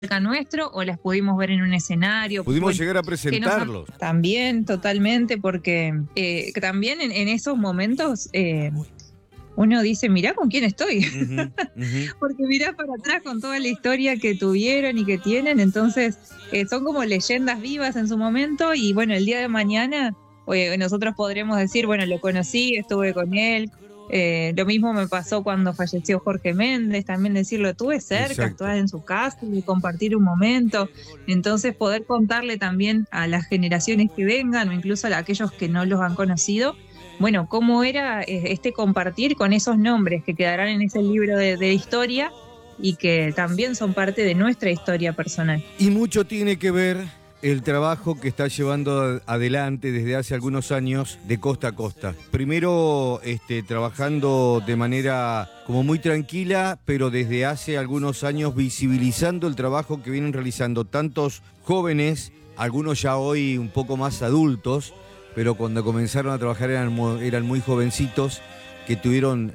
cerca nuestro o las pudimos ver en un escenario. Pudimos llegar a presentarlos. También, totalmente, porque también en esos momentos uno dice, mirá con quién estoy. Porque mirá para atrás con toda la historia que tuvieron y que tienen, entonces son como leyendas vivas en su momento y bueno, el día de mañana nosotros podremos decir, bueno, lo conocí, estuve con él. Lo mismo me pasó cuando falleció Jorge Méndez, también decirlo, tuve cerca, actuar en su casa y compartir un momento. Entonces poder contarle también a las generaciones que vengan o incluso a aquellos que no los han conocido, bueno, cómo era este compartir con esos nombres que quedarán en ese libro de historia y que también son parte de nuestra historia personal. Y mucho tiene que ver el trabajo que está llevando adelante desde hace algunos años de Costa a Costa. Primero trabajando de manera como muy tranquila, pero desde hace algunos años visibilizando el trabajo que vienen realizando tantos jóvenes, algunos ya hoy un poco más adultos, pero cuando comenzaron a trabajar eran muy jovencitos, que tuvieron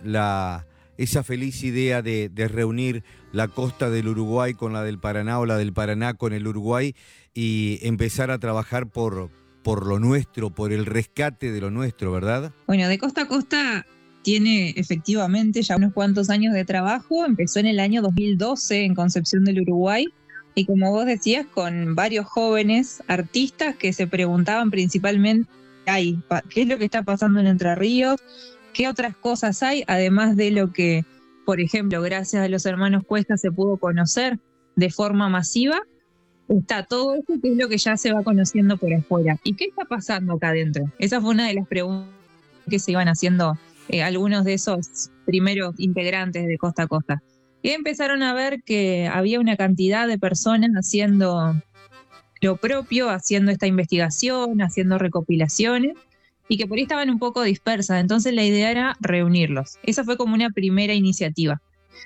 esa feliz idea de reunir la costa del Uruguay con la del Paraná o la del Paraná con el Uruguay y empezar a trabajar por lo nuestro, por el rescate de lo nuestro, ¿verdad? Bueno, de Costa a Costa tiene efectivamente ya unos cuantos años de trabajo. Empezó en el año 2012 en Concepción del Uruguay y como vos decías, con varios jóvenes artistas que se preguntaban principalmente, ¿qué es lo que está pasando en Entre Ríos? ¿Qué otras cosas hay? Además de lo que, por ejemplo, gracias a los hermanos Cuesta se pudo conocer de forma masiva, está todo eso que es lo que ya se va conociendo por afuera. ¿Y qué está pasando acá adentro? Esa fue una de las preguntas que se iban haciendo algunos de esos primeros integrantes de Costa a Costa. Y empezaron a ver que había una cantidad de personas haciendo lo propio, haciendo esta investigación, haciendo recopilaciones, y que por ahí estaban un poco dispersas. Entonces la idea era reunirlos. Esa fue como una primera iniciativa.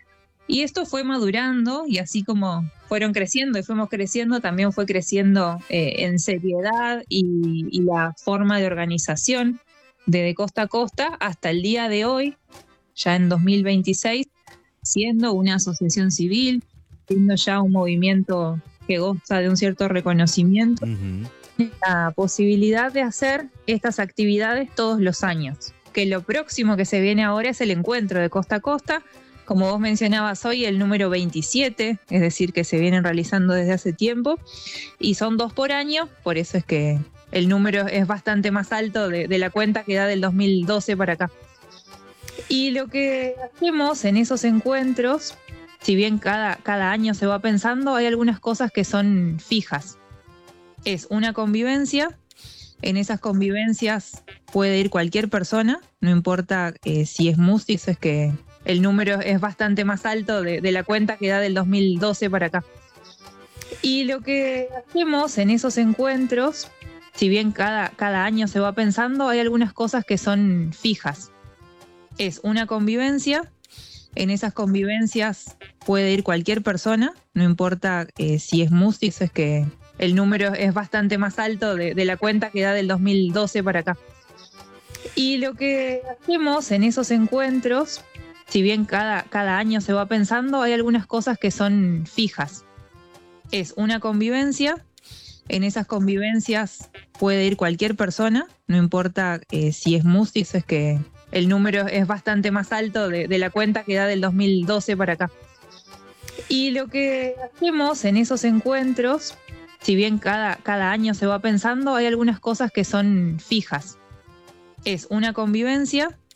Y esto fue madurando y así como fueron creciendo y fuimos creciendo, también fue creciendo en seriedad y la forma de organización de Costa a Costa hasta el día de hoy, ya en 2026, siendo una asociación civil, siendo ya un movimiento que goza de un cierto reconocimiento, la posibilidad de hacer estas actividades todos los años. Que lo próximo que se viene ahora es el encuentro de Costa a Costa, como vos mencionabas hoy, el número 27, es decir, que se vienen realizando desde hace tiempo, y son 2 por año, por eso es que el número es bastante más alto de la cuenta que da del 2012 para acá. Y lo que hacemos en esos encuentros, si bien cada año se va pensando, hay algunas cosas que son fijas. Es una convivencia, en esas convivencias puede ir cualquier persona, no importa si es músico, eso es que el número es bastante más alto de la cuenta que da del 2012 para acá. Y lo que hacemos en esos encuentros, si bien cada año se va pensando, hay algunas cosas que son fijas. Es una convivencia, en esas convivencias puede ir cualquier persona, no importa si es músico, eso es que el número es bastante más alto de la cuenta que da del 2012 para acá. Y lo que hacemos en esos encuentros, si bien cada año se va pensando, hay algunas cosas que son fijas. Es una convivencia, en esas convivencias puede ir cualquier persona, no importa si es músico, eso es que el número es bastante más alto de la cuenta que da del 2012 para acá. Y lo que hacemos en esos encuentros, si bien cada año se va pensando, hay algunas cosas que son fijas. Es una convivencia,